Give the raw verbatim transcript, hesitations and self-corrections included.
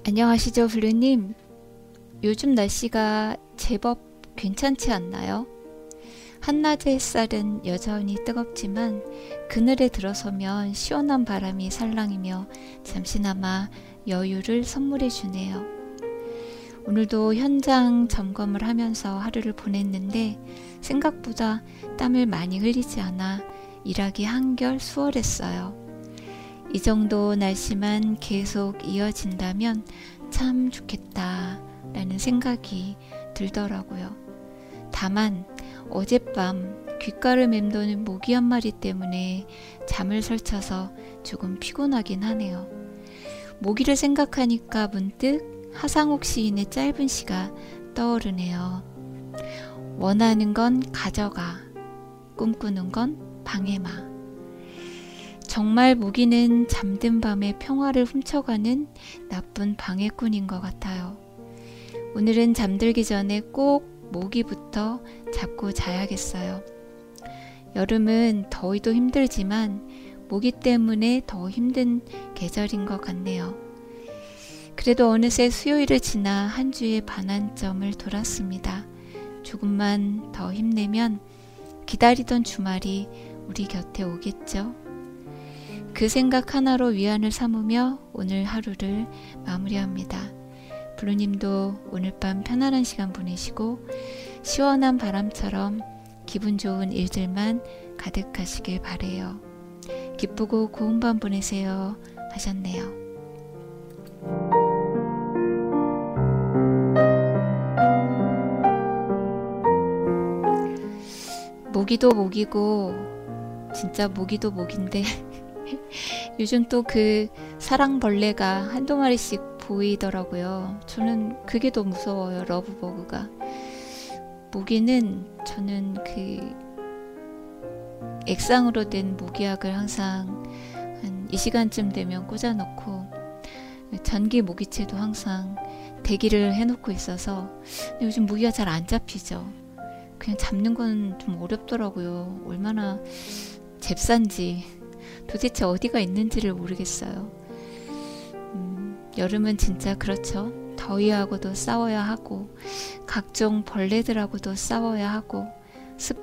안녕하시죠, 블루님. 요즘 날씨가 제법 괜찮지 않나요? 한낮의 햇살은 여전히 뜨겁지만 그늘에 들어서면 시원한 바람이 살랑이며 잠시나마 여유를 선물해 주네요. 오늘도 현장 점검을 하면서 하루를 보냈는데 생각보다 땀을 많이 흘리지 않아 일하기 한결 수월했어요. 이 정도 날씨만 계속 이어진다면 참 좋겠다 라는 생각이 들더라고요. 다만 어젯밤 귓가를 맴도는 모기 한 마리 때문에 잠을 설쳐서 조금 피곤하긴 하네요. 모기를 생각하니까 문득 하상욱 시인의 짧은 시가 떠오르네요. 원하는 건 가져가, 꿈꾸는 건 방해마. 정말 모기는 잠든 밤의 평화를 훔쳐가는 나쁜 방해꾼인 것 같아요. 오늘은 잠들기 전에 꼭 모기부터 잡고 자야겠어요. 여름은 더위도 힘들지만 모기 때문에 더 힘든 계절인 것 같네요. 그래도 어느새 수요일을 지나 한 주의 반환점을 돌았습니다. 조금만 더 힘내면 기다리던 주말이 우리 곁에 오겠죠. 그 생각 하나로 위안을 삼으며 오늘 하루를 마무리합니다. 블루님도 오늘 밤 편안한 시간 보내시고 시원한 바람처럼 기분 좋은 일들만 가득하시길 바래요. 기쁘고 고운 밤 보내세요 하셨네요. 모기도 모기고 진짜 모기도 모기인데 요즘 또 그 사랑벌레가 한두 마리씩 보이더라고요. 저는 그게 더 무서워요. 러브버그가. 모기는 저는 그 액상으로 된 모기약을 항상 한 이 시간쯤 되면 꽂아 놓고 전기 모기채도 항상 대기를 해놓고 있어서 요즘 모기가 잘 안 잡히죠. 그냥 잡는 건 좀 어렵더라고요. 얼마나 잽싼지 도대체 어디가 있는지를 모르겠어요. 음, 여름은 진짜 그렇죠. 더위하고도 싸워야 하고 각종 벌레들하고도 싸워야 하고